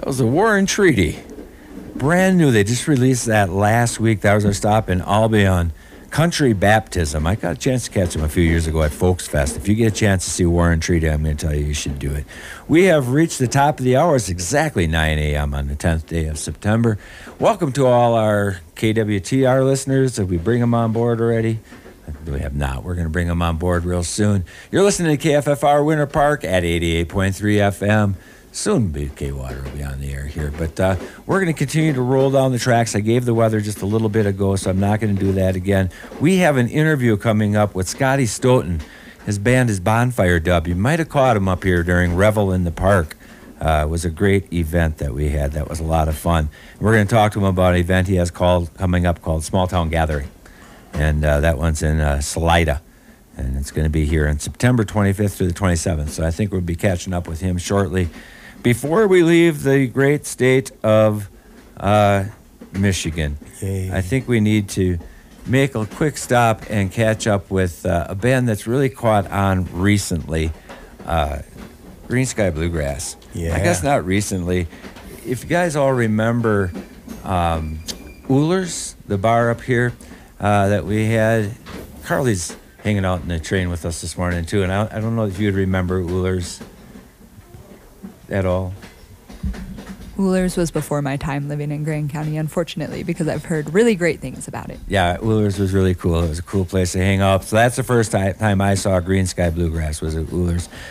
That was the Warren Treaty. Brand new. They just released that last week. That was our stop in Albion. Country Baptism. I got a chance to catch them a few years ago at Folks Fest. If you get a chance to see Warren Treaty, I'm going to tell you should do it. We have reached the top of the hour. It's exactly 9 a.m. on the 10th day of September. Welcome to all our KWTR listeners. Did we bring them on board already? We have not. We're going to bring them on board real soon. You're listening to KFFR Winter Park at 88.3 FM. Soon BK Water will be on the air here. But we're going to continue to roll down the tracks. I gave the weather just a little bit ago, so I'm not going to do that again. We have an interview coming up with Scotty Stoughton. His band is Bonfire Dub. You might have caught him up here during Revel in the Park. It was a great event that we had. That was a lot of fun. We're going to talk to him about an event he has coming up called Small Town Gathering. And that one's in Salida. And it's going to be here on September 25th through the 27th. So I think we'll be catching up with him shortly. Before we leave the great state of Michigan, Yay. I think we need to make a quick stop and catch up with a band that's really caught on recently, Green Sky Bluegrass. Yeah. I guess not recently. If you guys all remember Uhlers, the bar up here that we had, Carly's hanging out in the train with us this morning too, and I don't know if you'd remember Uhlers at all. Uhlers was before my time living in Grand County, unfortunately, because I've heard really great things about it. Yeah, Uhlers was really cool. It was a cool place to hang out. So that's the first time I saw Green Sky Bluegrass was at Uhlers.